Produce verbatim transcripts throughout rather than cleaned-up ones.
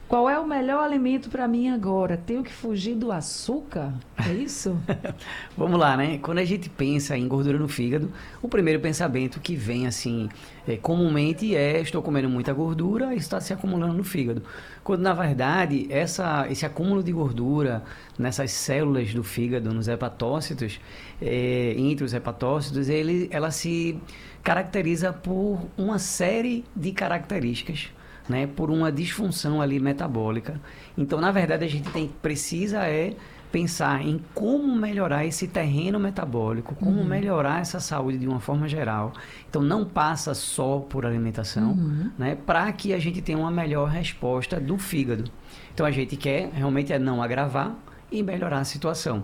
Qual é o melhor alimento para mim agora? Tenho que fugir do açúcar? É isso? Vamos lá, né? Quando a gente pensa em gordura no fígado, o primeiro pensamento que vem, assim, é, comumente é: estou comendo muita gordura e está se acumulando no fígado. Quando, na verdade, essa, esse acúmulo de gordura nessas células do fígado, nos hepatócitos, é, entre os hepatócitos, ele, ela se caracteriza por uma série de características, né, por uma disfunção ali metabólica. Então, na verdade, a gente tem, precisa é pensar em como melhorar esse terreno metabólico, como uhum. melhorar essa saúde de uma forma geral. Então, não passa só por alimentação, uhum. né, para que a gente tenha uma melhor resposta do fígado. Então, a gente quer realmente é não agravar e melhorar a situação.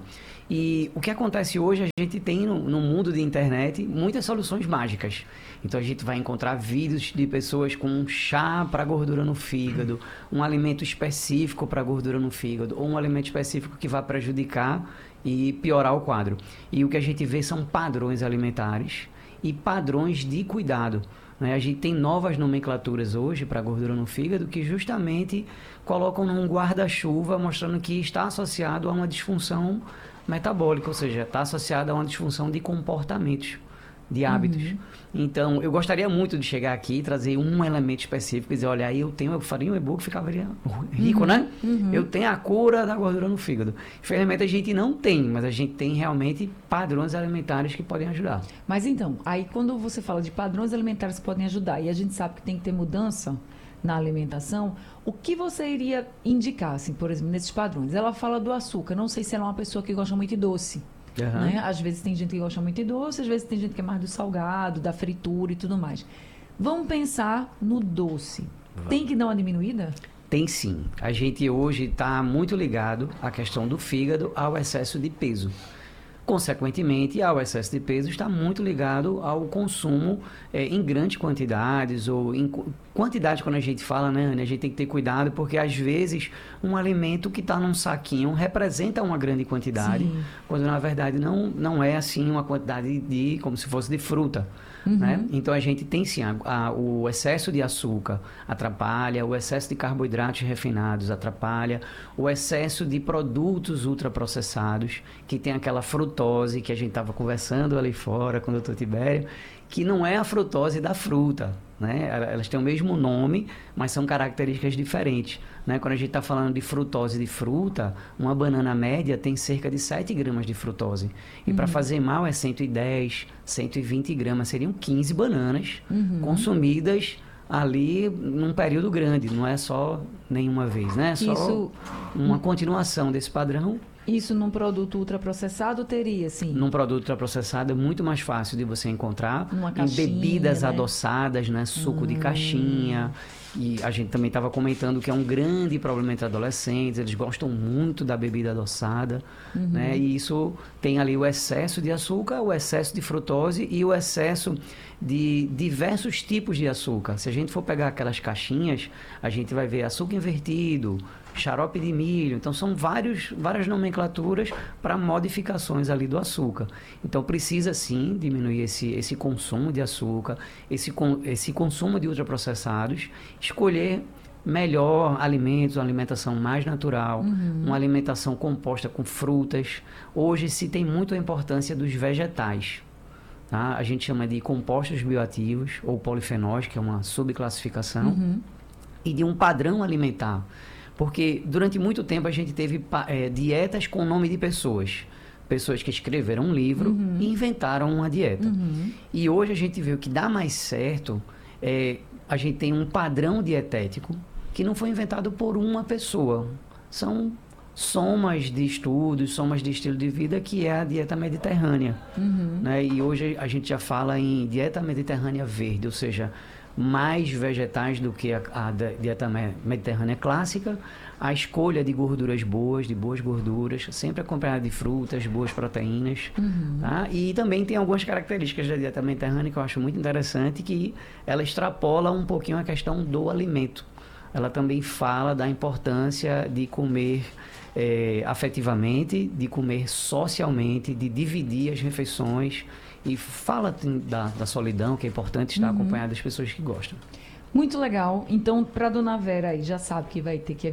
E o que acontece hoje, a gente tem no, no mundo de internet muitas soluções mágicas. Então a gente vai encontrar vídeos de pessoas com um chá para gordura no fígado, um alimento específico para gordura no fígado, ou um alimento específico que vai prejudicar e piorar o quadro. E o que a gente vê são padrões alimentares e padrões de cuidado. Né? A gente tem novas nomenclaturas hoje para gordura no fígado que justamente colocam num guarda-chuva mostrando que está associado a uma disfunção metabólica, ou seja, está associado a uma disfunção de comportamentos, de hábitos. Uhum. Então, eu gostaria muito de chegar aqui e trazer um elemento específico e dizer: olha, aí eu tenho, eu faria um e-book, ficaria rico, uhum. né? Uhum. Eu tenho a cura da gordura no fígado. Infelizmente, a gente não tem, mas a gente tem realmente padrões alimentares que podem ajudar. Mas então, aí quando você fala de padrões alimentares que podem ajudar, e a gente sabe que tem que ter mudança na alimentação, o que você iria indicar, assim, por exemplo, nesses padrões? Ela fala do açúcar, não sei se ela é uma pessoa que gosta muito de doce. Uhum. Né? Às vezes tem gente que gosta muito de doce, às vezes tem gente que é mais do salgado, da fritura e tudo mais. Vamos pensar no doce. Uhum. Tem que dar uma diminuída? Tem sim. A gente hoje está muito ligado à questão do fígado, ao excesso de peso. Consequentemente, ao excesso de peso está muito ligado ao consumo é, em grandes quantidades, ou em quantidade, quando a gente fala, né, Ana, a gente tem que ter cuidado, porque às vezes um alimento que está num saquinho representa uma grande quantidade, Sim. quando na verdade não, não é assim uma quantidade de, como se fosse de fruta. Uhum. Né? Então a gente tem sim, a, a, o excesso de açúcar atrapalha, o excesso de carboidratos refinados atrapalha, o excesso de produtos ultraprocessados, que tem aquela frutose que a gente estava conversando ali fora com o doutor Tibério, que não é a frutose da fruta, né? Elas têm o mesmo nome, mas são características diferentes, né? Quando a gente está falando de frutose de fruta, uma banana média tem cerca de sete gramas de frutose. E uhum. para fazer mal é cento e dez, cento e vinte gramas. Seriam quinze bananas uhum. consumidas ali num período grande. Não é só nenhuma vez, né? É só Isso... uma continuação desse padrão. Isso num produto ultraprocessado teria, sim? Num produto ultraprocessado é muito mais fácil de você encontrar. Numa em caixinha, bebidas né? adoçadas, né? Suco hum. de caixinha. E a gente também estava comentando que é um grande problema entre adolescentes. Eles gostam muito da bebida adoçada. Uhum. Né? E isso tem ali o excesso de açúcar, o excesso de frutose e o excesso de diversos tipos de açúcar. Se a gente for pegar aquelas caixinhas, a gente vai ver açúcar invertido, xarope de milho. Então, são vários, várias nomenclaturas para modificações ali do açúcar. Então, precisa, sim, diminuir esse, esse consumo de açúcar, esse, esse consumo de ultraprocessados, escolher melhor alimentos, uma alimentação mais natural, uhum. uma alimentação composta com frutas. Hoje, se tem muito a importância dos vegetais. Tá? A gente chama de compostos bioativos, ou polifenóis, que é uma subclassificação, uhum. e de um padrão alimentar. Porque durante muito tempo a gente teve é, dietas com nome de pessoas. Pessoas que escreveram um livro uhum. e inventaram uma dieta. Uhum. E hoje a gente vê o que dá mais certo, é, a gente tem um padrão dietético que não foi inventado por uma pessoa. São somas de estudos, somas de estilo de vida, que é a dieta mediterrânea. Uhum. Né? E hoje a gente já fala em dieta mediterrânea verde, ou seja, mais vegetais do que a, a dieta mediterrânea clássica, a escolha de gorduras boas, de boas gorduras, sempre acompanhada de frutas, boas proteínas. Uhum. Tá? E também tem algumas características da dieta mediterrânea que eu acho muito interessante, que ela extrapola um pouquinho a questão do alimento. Ela também fala da importância de comer é, afetivamente, de comer socialmente, de dividir as refeições, e fala da, da solidão, que é importante estar uhum. acompanhado das pessoas que gostam. Muito legal. Então, para dona Vera aí, já sabe que vai ter que